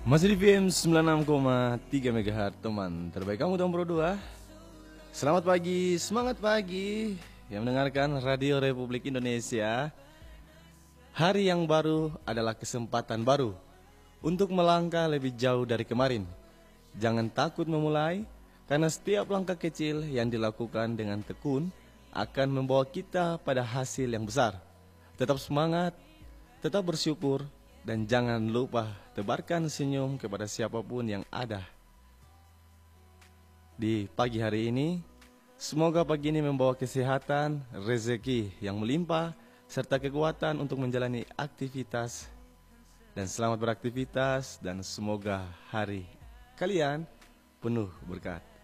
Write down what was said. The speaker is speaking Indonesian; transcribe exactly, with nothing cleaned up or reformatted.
Masih di V M sembilan puluh enam koma tiga MHz, teman terbaik kamu tahun dua. Selamat pagi, semangat pagi yang mendengarkan Radio Republik Indonesia. Hari yang baru adalah kesempatan baru untuk melangkah lebih jauh dari kemarin. Jangan takut memulai, karena setiap langkah kecil yang dilakukan dengan tekun akan membawa kita pada hasil yang besar. Tetap semangat, tetap bersyukur, dan jangan lupa tebarkan senyum kepada siapapun yang ada. Di pagi hari ini, semoga pagi ini membawa kesehatan, rezeki yang melimpah, serta kekuatan untuk menjalani aktivitas. Dan selamat beraktivitas, dan semoga hari kalian penuh berkat.